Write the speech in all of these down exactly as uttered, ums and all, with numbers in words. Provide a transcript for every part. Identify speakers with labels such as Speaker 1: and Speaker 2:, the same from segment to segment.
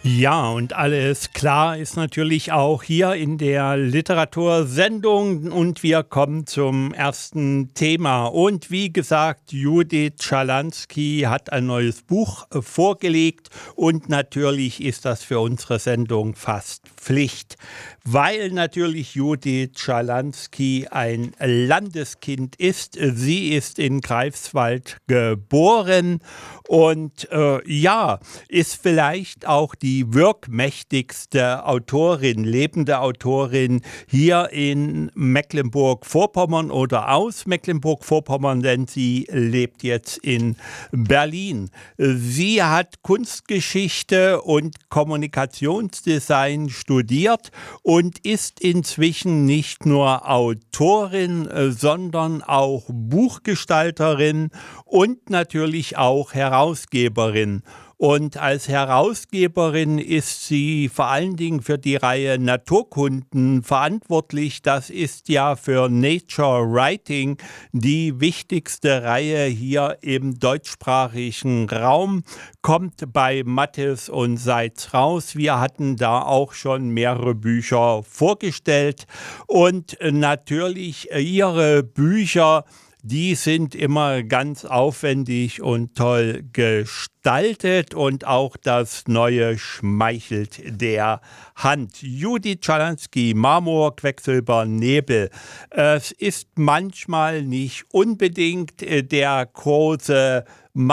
Speaker 1: Ja, und alles klar ist natürlich auch hier in der Literatursendung und wir kommen zum ersten Thema. Und wie gesagt, Judith Schalansky hat ein neues Buch äh, vorgelegt und natürlich ist das für unsere Sendung fast Pflicht, weil natürlich Judith Schalansky ein Landeskind ist. Sie ist in Greifswald geboren und äh, ja, ist vielleicht auch die wirkmächtigste Autorin, lebende Autorin hier in Mecklenburg-Vorpommern oder aus Mecklenburg-Vorpommern, denn sie lebt jetzt in Berlin. Sie hat Kunstgeschichte und Kommunikationsdesign studiert und ist inzwischen nicht nur Autorin, äh, sondern auch Buchgestalterin und natürlich auch Herausgeberin. Und als Herausgeberin ist sie vor allen Dingen für die Reihe Naturkunden verantwortlich. Das ist ja für Nature Writing die wichtigste Reihe hier im deutschsprachigen Raum. Kommt bei Mattes und Seitz raus. Wir hatten da auch schon mehrere Bücher vorgestellt. Und natürlich ihre Bücher, die sind immer ganz aufwendig und toll gestaltet und auch das Neue schmeichelt der Hand. Judith Schalansky, Marmor, Quecksilber, Nebel. Es ist manchmal nicht unbedingt äh, der große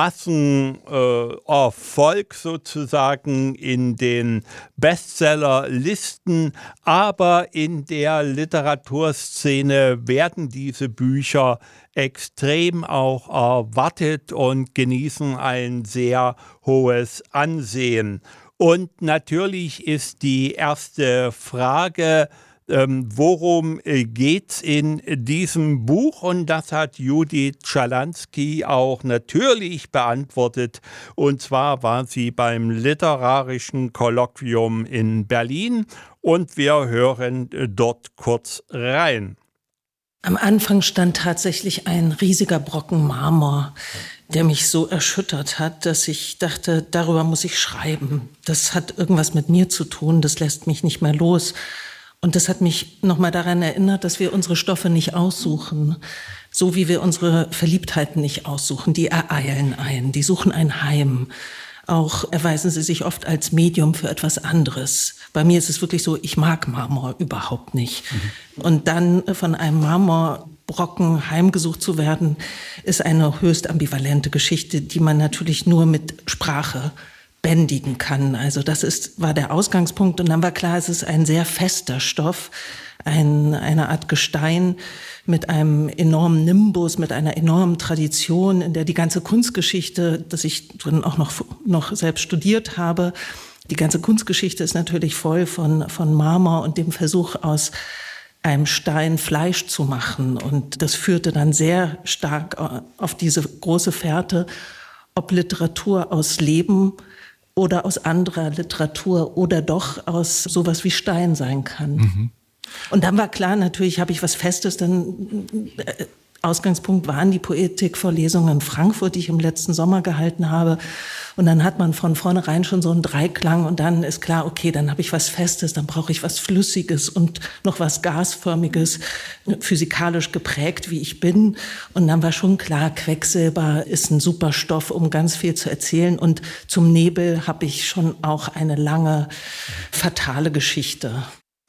Speaker 1: Massenerfolg äh, sozusagen in den Bestsellerlisten, aber in der Literaturszene werden diese Bücher extrem auch erwartet und genießen ein sehr hohes Ansehen. Und natürlich ist die erste Frage, ähm, worum äh, geht's in diesem Buch? Und das hat Judith Schalansky auch natürlich beantwortet. Und zwar war sie beim Literarischen Kolloquium in Berlin und wir hören äh, dort kurz rein.
Speaker 2: Am Anfang stand tatsächlich ein riesiger Brocken Marmor, der mich so erschüttert hat, dass ich dachte, darüber muss ich schreiben. Das hat irgendwas mit mir zu tun, das lässt mich nicht mehr los. Und das hat mich nochmal daran erinnert, dass wir unsere Stoffe nicht aussuchen, so wie wir unsere Verliebtheiten nicht aussuchen. Die ereilen ein, die suchen ein Heim. Auch erweisen sie sich oft als Medium für etwas anderes. Bei mir ist es wirklich so, ich mag Marmor überhaupt nicht. Mhm. Und dann von einem Marmorbrocken heimgesucht zu werden, ist eine höchst ambivalente Geschichte, die man natürlich nur mit Sprache bändigen kann. Also das ist, war der Ausgangspunkt. Und dann war klar, es ist ein sehr fester Stoff, ein, eine Art Gestein mit einem enormen Nimbus, mit einer enormen Tradition, in der die ganze Kunstgeschichte, das ich drin auch noch, noch selbst studiert habe, die ganze Kunstgeschichte ist natürlich voll von, von Marmor und dem Versuch, aus einem Stein Fleisch zu machen. Und das führte dann sehr stark auf diese große Fährte, ob Literatur aus Leben oder aus anderer Literatur oder doch aus sowas wie Stein sein kann. Mhm. Und dann war klar, natürlich habe ich was Festes, dann äh, Ausgangspunkt waren die Poetikvorlesungen in Frankfurt, die ich im letzten Sommer gehalten habe. Und dann hat man von vornherein schon so einen Dreiklang und dann ist klar, okay, dann habe ich was Festes, dann brauche ich was Flüssiges und noch was Gasförmiges, physikalisch geprägt, wie ich bin. Und dann war schon klar, Quecksilber ist ein super Stoff, um ganz viel zu erzählen. Und zum Nebel habe ich schon auch eine lange, fatale Geschichte.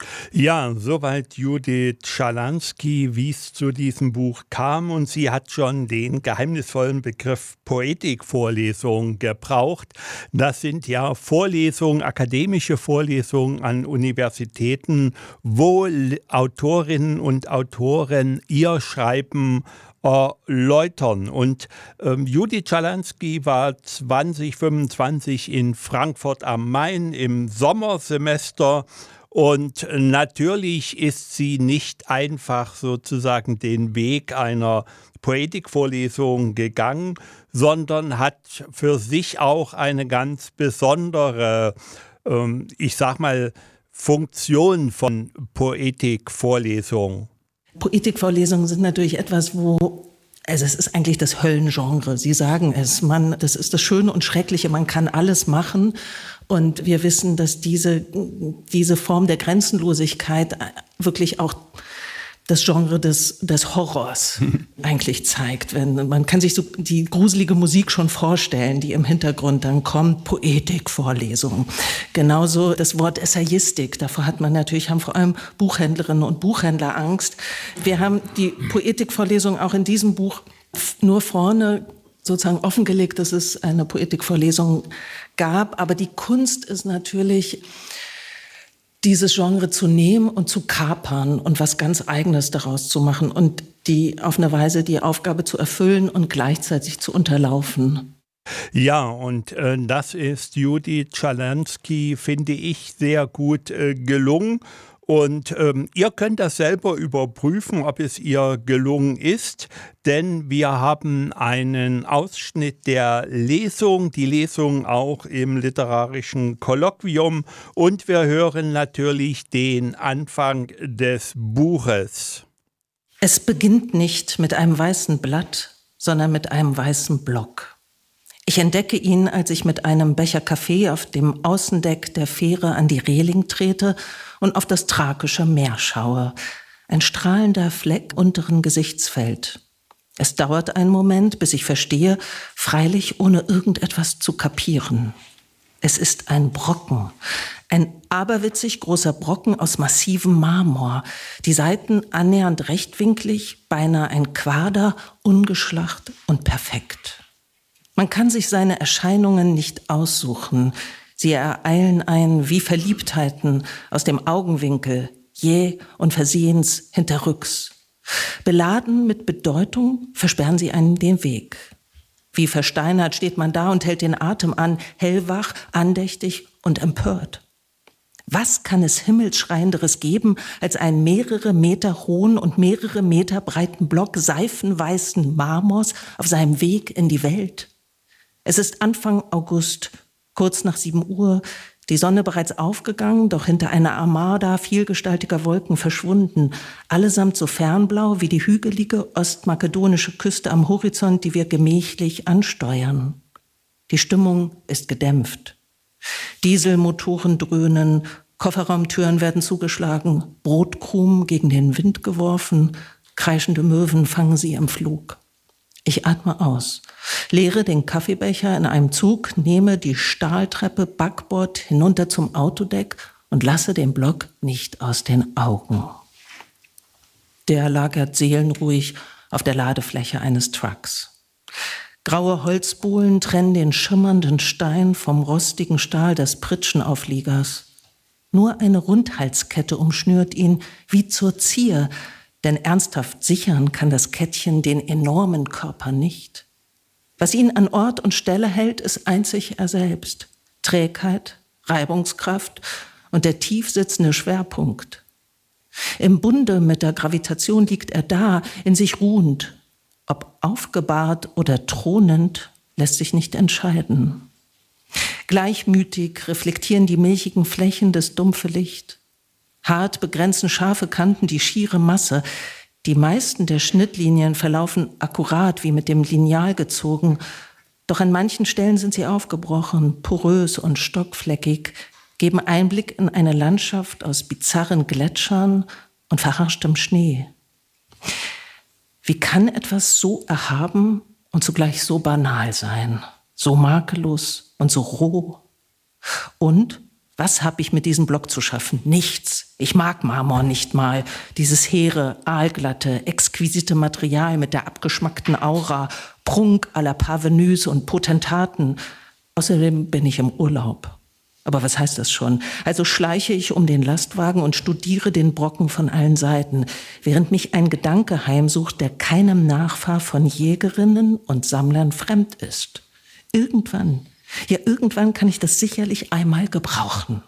Speaker 1: Ja, soweit Judith Schalansky, wie es zu diesem Buch kam. Und sie hat schon den geheimnisvollen Begriff Poetikvorlesung gebraucht. Das sind ja Vorlesungen, akademische Vorlesungen an Universitäten, wo Autorinnen und Autoren ihr Schreiben erläutern. Und ähm, Judith Schalansky war zwanzig fünfundzwanzig in Frankfurt am Main im Sommersemester. Und natürlich ist sie nicht einfach sozusagen den Weg einer Poetikvorlesung gegangen, sondern hat für sich auch eine ganz besondere, ähm, ich sag mal, Funktion von Poetikvorlesungen.
Speaker 2: Poetikvorlesungen sind natürlich etwas, wo Also es ist eigentlich das Höllengenre. Sie sagen es, man, das ist das Schöne und Schreckliche, man kann alles machen. Und wir wissen, dass diese, diese Form der Grenzenlosigkeit wirklich auch das Genre des, des Horrors eigentlich zeigt. Wenn, man kann sich so die gruselige Musik schon vorstellen, die im Hintergrund dann kommt, Poetikvorlesungen. Genauso das Wort Essayistik, davor hat man natürlich, haben vor allem Buchhändlerinnen und Buchhändler Angst. Wir haben die Poetikvorlesung auch in diesem Buch nur vorne sozusagen offengelegt, dass es eine Poetikvorlesung gab, aber die Kunst ist natürlich, dieses Genre zu nehmen und zu kapern und was ganz Eigenes daraus zu machen und die auf eine Weise die Aufgabe zu erfüllen und gleichzeitig zu unterlaufen.
Speaker 1: Ja, und äh, das ist Judith Schalansky, finde ich, sehr gut äh, gelungen. Und ähm, ihr könnt das selber überprüfen, ob es ihr gelungen ist, denn wir haben einen Ausschnitt der Lesung, die Lesung auch im literarischen Kolloquium und wir hören natürlich den Anfang des Buches.
Speaker 2: Es beginnt nicht mit einem weißen Blatt, sondern mit einem weißen Block. Ich entdecke ihn, als ich mit einem Becher Kaffee auf dem Außendeck der Fähre an die Reling trete und auf das thrakische Meer schaue. Ein strahlender Fleck unteren Gesichtsfeld. Es dauert einen Moment, bis ich verstehe, freilich ohne irgendetwas zu kapieren. Es ist ein Brocken, ein aberwitzig großer Brocken aus massivem Marmor, die Seiten annähernd rechtwinklig, beinahe ein Quader, ungeschlacht und perfekt. Man kann sich seine Erscheinungen nicht aussuchen. Sie ereilen einen wie Verliebtheiten aus dem Augenwinkel, jäh und versehens hinterrücks. Beladen mit Bedeutung versperren sie einen den Weg. Wie versteinert steht man da und hält den Atem an, hellwach, andächtig und empört. Was kann es Himmelschreienderes geben, als einen mehrere Meter hohen und mehrere Meter breiten Block seifenweißen Marmors auf seinem Weg in die Welt? Es ist Anfang August, kurz nach sieben Uhr, die Sonne bereits aufgegangen, doch hinter einer Armada vielgestaltiger Wolken verschwunden, allesamt so fernblau wie die hügelige ostmakedonische Küste am Horizont, die wir gemächlich ansteuern. Die Stimmung ist gedämpft. Dieselmotoren dröhnen, Kofferraumtüren werden zugeschlagen, Brotkrumen gegen den Wind geworfen, kreischende Möwen fangen sie im Flug. Ich atme aus, leere den Kaffeebecher in einem Zug, nehme die Stahltreppe Backbord hinunter zum Autodeck und lasse den Block nicht aus den Augen. Der lagert seelenruhig auf der Ladefläche eines Trucks. Graue Holzbohlen trennen den schimmernden Stein vom rostigen Stahl des Pritschenaufliegers. Nur eine Rundhalskette umschnürt ihn wie zur Zier, denn ernsthaft sichern kann das Kettchen den enormen Körper nicht. Was ihn an Ort und Stelle hält, ist einzig er selbst. Trägheit, Reibungskraft und der tief sitzende Schwerpunkt. Im Bunde mit der Gravitation liegt er da, in sich ruhend. Ob aufgebahrt oder thronend, lässt sich nicht entscheiden. Gleichmütig reflektieren die milchigen Flächen das dumpfe Licht. Hart begrenzen scharfe Kanten die schiere Masse. Die meisten der Schnittlinien verlaufen akkurat wie mit dem Lineal gezogen. Doch an manchen Stellen sind sie aufgebrochen, porös und stockfleckig, geben Einblick in eine Landschaft aus bizarren Gletschern und verharschtem Schnee. Wie kann etwas so erhaben und zugleich so banal sein, so makellos und so roh? Und was habe ich mit diesem Block zu schaffen? Nichts. Ich mag Marmor nicht mal. Dieses hehre, aalglatte, exquisite Material mit der abgeschmackten Aura, Prunk aller Parvenus und Potentaten. Außerdem bin ich im Urlaub. Aber was heißt das schon? Also schleiche ich um den Lastwagen und studiere den Brocken von allen Seiten, während mich ein Gedanke heimsucht, der keinem Nachfahr von Jägerinnen und Sammlern fremd ist. Irgendwann, ja irgendwann kann ich das sicherlich einmal gebrauchen.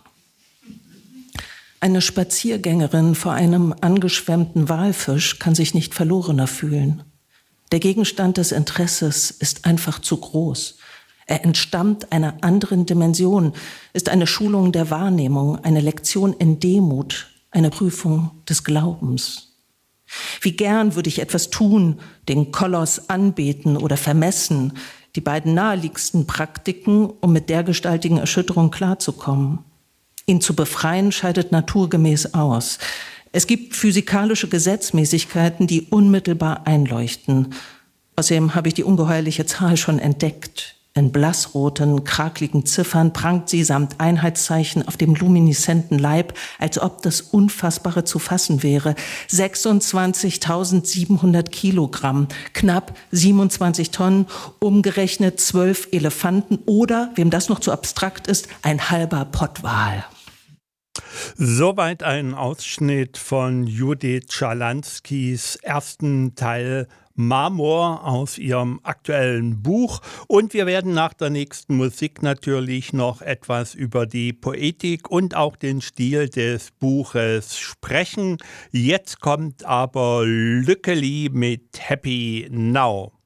Speaker 2: Eine Spaziergängerin vor einem angeschwemmten Walfisch kann sich nicht verlorener fühlen. Der Gegenstand des Interesses ist einfach zu groß. Er entstammt einer anderen Dimension, ist eine Schulung der Wahrnehmung, eine Lektion in Demut, eine Prüfung des Glaubens. Wie gern würde ich etwas tun, den Koloss anbeten oder vermessen, die beiden naheliegendsten Praktiken, um mit dergestaltigen Erschütterung klarzukommen. Ihn zu befreien scheidet naturgemäß aus. Es gibt physikalische Gesetzmäßigkeiten, die unmittelbar einleuchten. Außerdem habe ich die ungeheuerliche Zahl schon entdeckt. In blassroten, krakligen Ziffern prangt sie samt Einheitszeichen auf dem lumineszenten Leib, als ob das Unfassbare zu fassen wäre. sechsundzwanzigtausendsiebenhundert Kilogramm, knapp siebenundzwanzig Tonnen, umgerechnet zwölf Elefanten oder, wem das noch zu abstrakt ist, ein halber Pottwal.
Speaker 1: Soweit ein Ausschnitt von Judith Schalanskys ersten Teil Marmor aus ihrem aktuellen Buch. Und wir werden nach der nächsten Musik natürlich noch etwas über die Poetik und auch den Stil des Buches sprechen. Jetzt kommt aber Lückeli mit Happy Now.